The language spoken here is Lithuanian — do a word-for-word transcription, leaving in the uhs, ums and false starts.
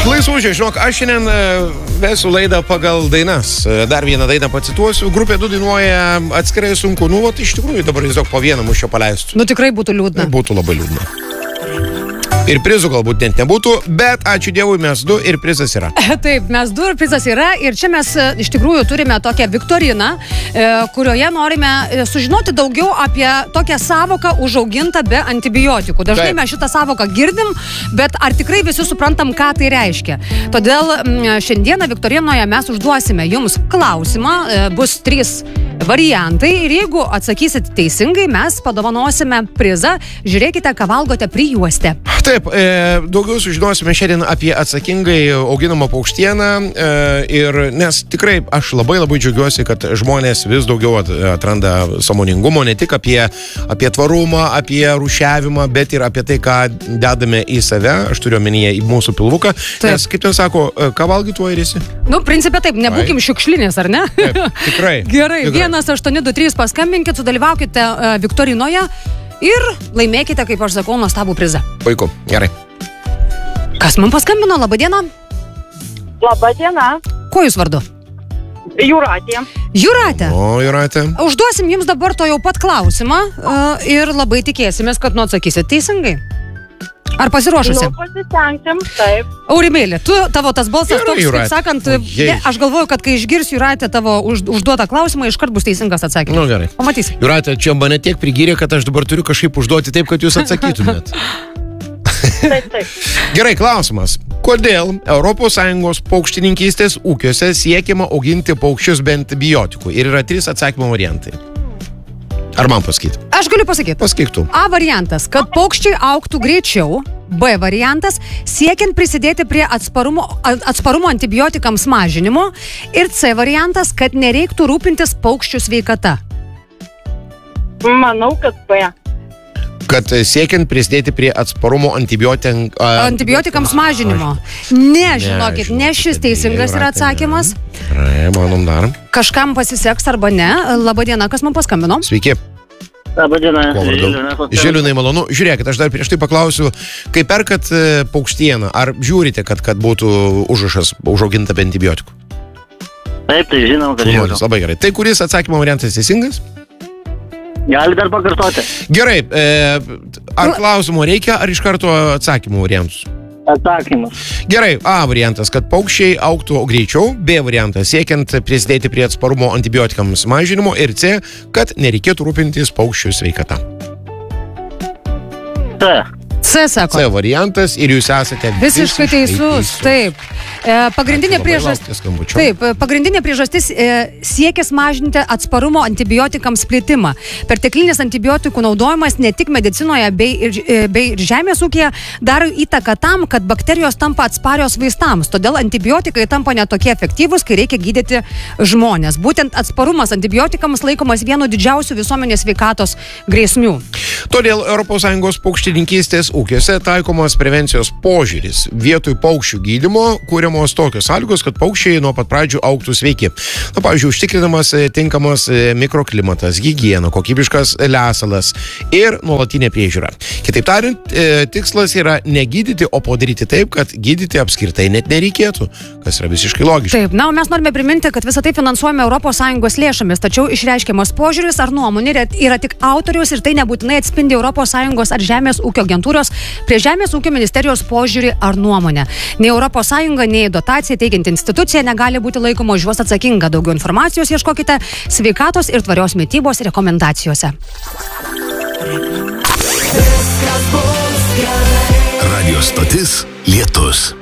Laisvūdžiai, žinok, aš šiandien vesiu laidą pagal dainas. Dar vieną dainą pacituosiu. Grupė du dainuoja atskirai sunku. Nu, vat, iš tikrųjų, dabar tiesiog po vieną mušio paleistų. Nu, tikrai būtų liūdna. Būtų labai liūdna. Ir prizų galbūt net nebūtų, bet ačiū Dievui, mes du ir prizas yra. Taip, mes du ir prizas yra. Ir čia mes iš tikrųjų turime tokią viktoriną, kurioje norime sužinoti daugiau apie tokią sąvoką užaugintą be antibiotikų. Dažnai Taip. mes šitą sąvoką girdim, bet ar tikrai visi suprantam, ką tai reiškia. Todėl šiandieną viktorinoje mes užduosime jums klausimą. Bus trys variantai ir jeigu atsakysit teisingai, mes padovanosime prizą. Žiūrėkite, ką valgote prijuostę. Taip, e, daugiau sužinosime šiandien apie atsakingai auginamą paukštieną e, ir nes tikrai aš labai labai džiaugiuosi, kad žmonės vis daugiau atranda sąmoningumo ne tik apie, apie tvarumą, apie rūšiavimą, bet ir apie tai, ką dedame į save, aš turiu omenyje į mūsų pilvuką, taip. Nes kaip ten sako, ką valgai tuo ir esi? Nu, principė taip, nebūkim šiukšlinės, ar ne? Taip, tikrai. Gerai, tikrai. vienas aštuoni du trys paskambinkit, sudalyvaukite uh, viktorinoje. Ir laimėkite, kaip aš sakau, nuostabų prizą. Puiku, gerai. Kas man paskambino? Labadiena. Labadiena. Kuo jūs vardu? Jūratė. Jūratė. O, Jūratė. Užduosim jums dabar to jau pat klausimą uh, ir labai tikėsimės, kad nu atsakysit teisingai. Ar pasiruošusi? Nu, pasistengsim, taip. Aurimėlė, tu, tavo tas balsas Gerai, toks, Jūratė. kaip sakant, Ojei. ne, aš galvoju, kad kai išgirs Jūratė tavo už, užduotą klausimą, iškart bus teisingas atsakymas. Nu, gerai. Pamatysi. Jūratė, čia mane tiek prigyrė, kad aš dabar turiu kažkaip užduoti taip, kad jūs atsakytumėt. Taip, taip. Gerai, klausimas. Kodėl Europos Sąjungos paukštininkystės ūkiuose siekiama auginti paukščius be antibiotikų? Ir yra trys atsakymo variantai. Ar man pasakyti? Aš galiu pasakyti. Pasakyk tu. A variantas, kad paukščiai augtų greičiau. B variantas, siekiant prisidėti prie atsparumo, atsparumo antibiotikams mažinimo. Ir C variantas, kad nereiktų rūpintis paukščių sveikata. Manau, kad B. Kad siekiant prisidėti prie atsparumo antibiotik... antibiotikams mažinimo. Ne, žinokit, ne šis teisingas yra atsakymas. Gerai, manom dar. Kažkam pasiseks arba ne. Labadiena, kas man paskambino? Sveiki. Labadiena. Žiliūnai, malonu. Žiūrėkit, aš dar prieš tai paklausiu, kai perkat paukštieną, ar žiūrite, kad, kad būtų užrašas užauginta be antibiotikų? Taip, tai žinom, kad žiūrim. Labai gerai. Tai kuris atsakymo variantas teisingas? Gali dar pakartoti. Gerai, e, ar klausimo reikia, ar iš karto atsakymų variantus? Atsakymas. Gerai, A variantas, kad paukščiai augtų greičiau, B variantas, siekiant prisidėti prie atsparumo antibiotikams mažinimo ir C, kad nereikėtų rūpintis paukščių sveikata. C. C, sako. C variantas ir jūs esate visiškai teisus. Taip. E, pagrindinė priežastis. Taip, pagrindinė priežastis e, siekis mažinti atsparumo antibiotikams plitimą. Perteklinis antibiotikų naudojimas ne tik medicinoje bei ir, e, bei ir žemės ūkyje daro įtaką tam, kad bakterijos tampa atsparios vaistams. Todėl antibiotikai tampa netokie efektyvūs, kai reikia gydyti žmonės. Būtent atsparumas antibiotikams laikomas vienu didžiausių visuomenės sveikatos grėsmių. Todėl Europos Sąjungos paukštininkystės ūkiuose taikomas prevencijos požiūris. Vietoj paukščių gydymo kūriamos tokios sąlygos, kad paukščiai nuo pat pradžių augtų sveiki. Na, pavyzdžiui, užtikrinamas tinkamas mikroklimatas, higiena, kokybiškas lesalas ir nuolatinė priežiūra. Kitaip tariant, tikslas yra negydyti, o padaryti taip, kad gydyti apskritai net nereikėtų, kas yra visiškai logiška. Taip, na, o mes norime priminti, kad visą tai finansuojame Europos Sąjungos lėšomis, tačiau išreiškiamas požiūris ar nuomonė yra tik autorius ir tai nebūtinai atspindi Europos Sąjungos ar Žemės ūkio agentūros prie Žemės ūkio ministerijos požiūrį ar nuomonę. Nei Europos Sąjunga, nei dotacija teikianti institucija negali būti laikoma už juos atsakinga. Daugiau informacijos ieškokite sveikatos ir tvarios mitybos rekomendacijose. Radio stotis Lietus.